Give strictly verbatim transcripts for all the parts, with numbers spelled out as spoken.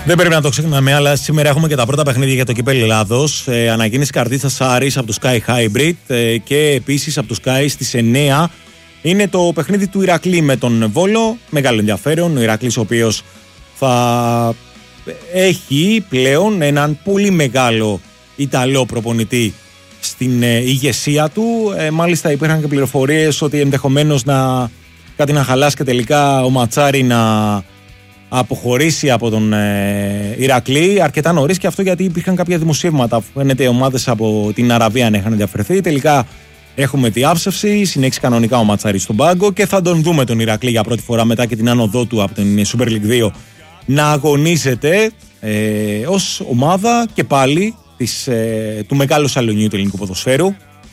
Δεν πρέπει να το ξεχνάμε, αλλά σήμερα έχουμε και τα πρώτα παιχνίδια για το κύπελλο Ελλάδος. Ε, ανακοίνηση Καρδίτσας Άρης από το Sky Hybrid ε, και επίσης από το Sky στις εννιά είναι το παιχνίδι του Ηρακλή με τον Βόλο. Μεγάλο ενδιαφέρον. Ο Ηρακλής, ο οποίος θα έχει πλέον έναν πολύ μεγάλο Ιταλό προπονητή στην ε, ηγεσία του. Ε, μάλιστα υπήρχαν και πληροφορίες ότι ενδεχομένως να κάτι να χαλάσει και τελικά ο Ματσάρη να αποχωρήσει από τον ε, Ηρακλή αρκετά νωρίς, και αυτό γιατί υπήρχαν κάποια δημοσίευματα. Φαίνεται οι ομάδες από την Αραβία να είχαν ενδιαφερθεί. Τελικά έχουμε διάψευση, συνέχισε κανονικά ο Ματσάρης στον πάγκο και θα τον δούμε τον Ηρακλή για πρώτη φορά μετά και την άνοδό του από την Super League δύο να αγωνίζεται ε, ως ομάδα και πάλι της, ε, του μεγάλου σαλονιού του ελληνικού ποδοσφαίρου.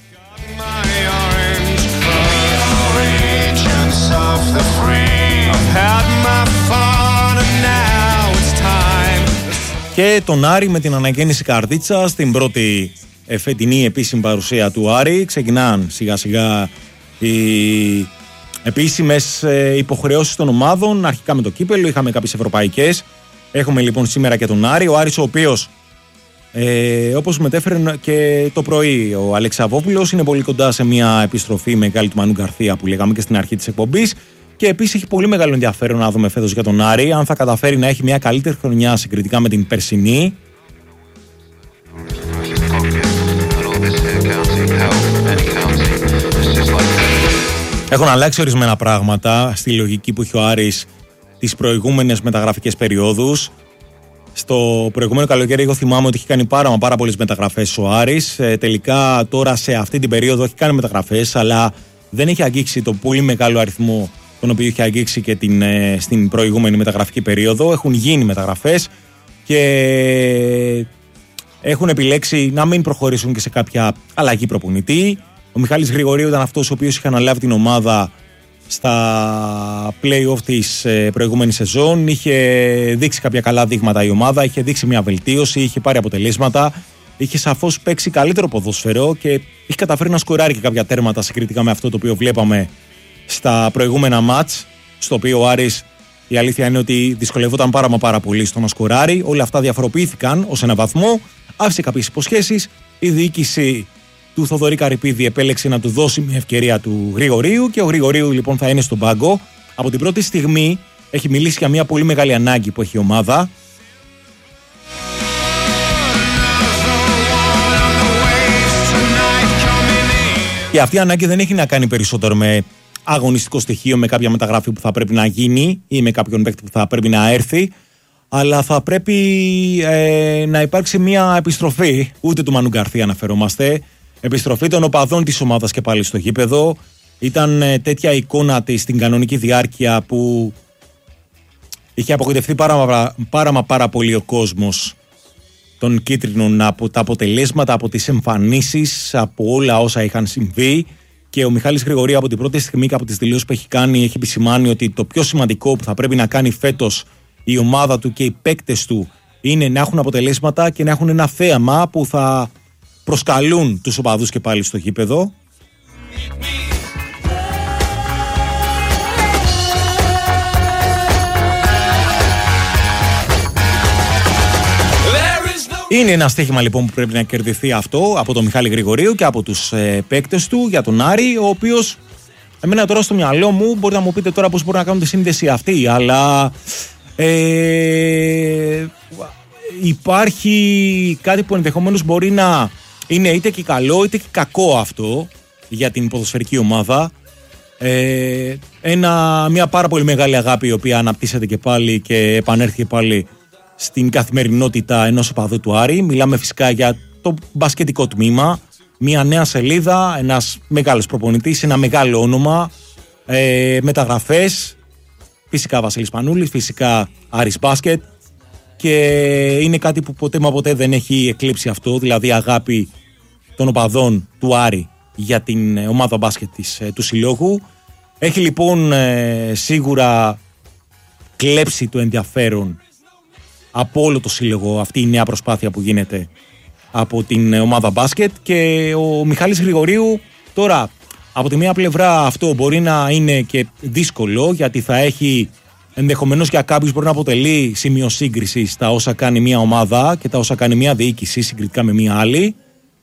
Και τον Άρη με την αναγέννηση Καρδίτσα στην πρώτη φετινή επίσημη παρουσία του Άρη. Ξεκινάν σιγά σιγά οι επίσημες υποχρεώσεις των ομάδων, αρχικά με το κύπελλο, είχαμε κάποιες ευρωπαϊκές. Έχουμε λοιπόν σήμερα και τον Άρη. Ο Άρης, ο οποίος ε, όπως μετέφερε και το πρωί ο Αλεξαβόπουλος, είναι πολύ κοντά σε μια επιστροφή μεγάλη του Μανού Γκαρθία που λέγαμε και στην αρχή της εκπομπής. Και επίσης έχει πολύ μεγάλο ενδιαφέρον να δούμε φέτος για τον Άρη αν θα καταφέρει να έχει μια καλύτερη χρονιά συγκριτικά με την περσινή. Έχουν αλλάξει ορισμένα πράγματα στη λογική που έχει ο Άρης τις προηγούμενες μεταγραφικές περιόδους. Στο προηγούμενο καλοκαίρι εγώ θυμάμαι ότι έχει κάνει πάρα, μα πάρα πολλές μεταγραφές ο Άρης. Ε, τελικά τώρα σε αυτή την περίοδο έχει κάνει μεταγραφές, αλλά δεν έχει αγγίξει το πολύ μεγάλο αριθμό τον οποίο είχε αγγίξει και την, ε, στην προηγούμενη μεταγραφική περίοδο. Έχουν γίνει μεταγραφές και έχουν επιλέξει να μην προχωρήσουν και σε κάποια αλλαγή προπονητή. Ο Μιχάλης Γρηγορίου ήταν αυτός ο οποίος είχε αναλάβει την ομάδα στα play-off της ε, προηγούμενης σεζόν. Είχε δείξει κάποια καλά δείγματα η ομάδα, είχε δείξει μια βελτίωση, είχε πάρει αποτελέσματα, είχε σαφώς παίξει καλύτερο ποδόσφαιρο και είχε καταφέρει να σκοράρει και κάποια τέρματα συγκριτικά με αυτό το οποίο βλέπαμε στα προηγούμενα μάτς, στο οποίο ο Άρης η αλήθεια είναι ότι δυσκολευόταν πάρα μα πάρα πολύ στο να σκοράρει. Όλα αυτά διαφοροποιήθηκαν ως ένα βαθμό, άφησε κάποιες υποσχέσεις. Η διοίκηση του Θοδωρή Καρυπίδη επέλεξε να του δώσει μια ευκαιρία του Γρηγορίου και ο Γρηγορίου λοιπόν θα είναι στον πάγκο. Από την πρώτη στιγμή έχει μιλήσει για μια πολύ μεγάλη ανάγκη που έχει η ομάδα. Και αυτή η ανάγκη δεν έχει να κάνει περισσότερο με αγωνιστικό στοιχείο, με κάποια μεταγραφή που θα πρέπει να γίνει ή με κάποιον παίκτη που θα πρέπει να έρθει, αλλά θα πρέπει ε, να υπάρξει μια επιστροφή, ούτε του Μανου Γκαρθία αναφερόμαστε, επιστροφή των οπαδών της ομάδας και πάλι στο γήπεδο. Ήταν ε, τέτοια εικόνα της στην κανονική διάρκεια που είχε απογοητευτεί πάρα, πάρα μα πάρα πολύ ο κόσμος των κίτρινων από τα αποτελέσματα, από τις εμφανίσεις, από όλα όσα είχαν συμβεί. Και ο Μιχάλης Γρηγορίου από την πρώτη στιγμή και από τις δηλώσεις που έχει κάνει έχει επισημάνει ότι το πιο σημαντικό που θα πρέπει να κάνει φέτος η ομάδα του και οι παίκτες του είναι να έχουν αποτελέσματα και να έχουν ένα θέαμα που θα προσκαλούν τους οπαδούς και πάλι στο γήπεδο. Είναι ένα στοίχημα λοιπόν που πρέπει να κερδιθεί αυτό από τον Μιχάλη Γρηγορίου και από τους ε, παίκτες του για τον Άρη, ο οποίος εμένα τώρα στο μυαλό μου, μπορείτε να μου πείτε τώρα πώς μπορεί να κάνουν τη σύνδεση αυτή, αλλά ε, υπάρχει κάτι που ενδεχομένως μπορεί να είναι είτε και καλό είτε και κακό αυτό για την ποδοσφαιρική ομάδα. Ε, ένα, μια πάρα πολύ μεγάλη αγάπη η οποία αναπτύσσεται και πάλι και επανέρχεται πάλι στην καθημερινότητα ενός οπαδού του Άρη. Μιλάμε φυσικά για το μπασκετικό τμήμα, μια νέα σελίδα, ένας μεγάλος προπονητής, ένα μεγάλο όνομα, ε, μεταγραφές, φυσικά Βασίλης Πανούλης, φυσικά Άρης Μπάσκετ, και είναι κάτι που ποτέ μα ποτέ δεν έχει εκλείψει αυτό, δηλαδή αγάπη των οπαδών του Άρη για την ομάδα μπάσκετ της, του συλλόγου. Έχει λοιπόν ε, σίγουρα κλέψει το ενδιαφέρον από όλο το σύλλογο αυτή η νέα προσπάθεια που γίνεται από την ομάδα μπάσκετ, και ο Μιχάλης Γρηγορίου τώρα από τη μία πλευρά αυτό μπορεί να είναι και δύσκολο γιατί θα έχει ενδεχομένως για κάποιους μπορεί να αποτελεί σημείο σύγκρισης στα όσα κάνει μια ομάδα και τα όσα κάνει μια διοίκηση συγκριτικά με μια άλλη.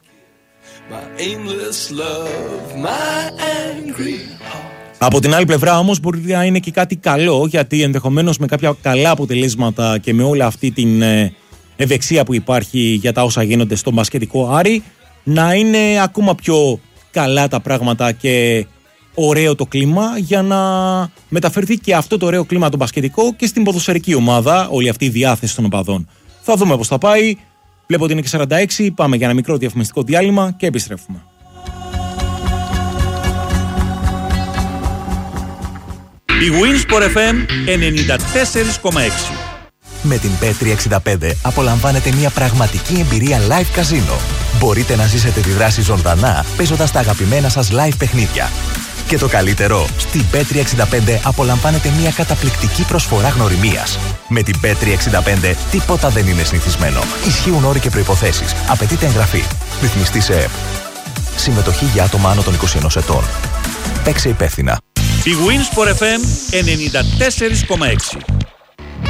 Από την άλλη πλευρά όμως μπορεί να είναι και κάτι καλό, γιατί ενδεχομένως με κάποια καλά αποτελέσματα και με όλη αυτή την ευεξία που υπάρχει για τα όσα γίνονται στο μπασκετικό Άρη, να είναι ακόμα πιο καλά τα πράγματα και ωραίο το κλίμα, για να μεταφερθεί και αυτό το ωραίο κλίμα το μπασκετικό και στην ποδοσφαιρική ομάδα, όλη αυτή η διάθεση των οπαδών. Θα δούμε πώς θα πάει. Βλέπω ότι είναι και σαράντα έξι, πάμε για ένα μικρό διαφημιστικό διάλειμμα και επιστρέφουμε. Η Winsport εφ εμ ενενήντα τέσσερα κόμμα έξι. Με την μπετ τριακόσια εξήντα πέντε απολαμβάνετε μια πραγματική εμπειρία live καζίνο. Μπορείτε να ζήσετε τη δράση ζωντανά παίζοντας τα αγαπημένα σας live παιχνίδια. Και το καλύτερο, στην μπετ τριακόσια εξήντα πέντε απολαμβάνετε μια καταπληκτική προσφορά γνωριμίας. Με την μπετ τριακόσια εξήντα πέντε τίποτα δεν είναι συνηθισμένο. Ισχύουν όροι και προϋποθέσεις. Απαιτείται εγγραφή. Ρυθμιστή σε ΕΕΠ. Συμμετοχή για άτομα άνω των είκοσι ενός ετών. Παίξε υπεύθυνα. Η Winsport εφ εμ ενενήντα τέσσερα κόμμα έξι.